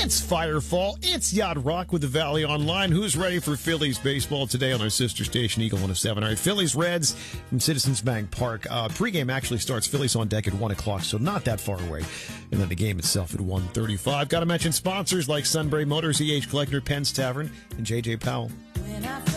It's Firefall. It's Yacht Rock with the Valley Online. Who's ready for Phillies baseball today on our sister station, Eagle 107? All right, Phillies-Reds from Citizens Bank Park. Pregame actually starts Phillies on deck at 1 o'clock, so not that far away. And then the game itself at 1:35. Got to mention sponsors like Sunbury Motors, E.H. Kleckner, Penn's Tavern, and J.J. Powell.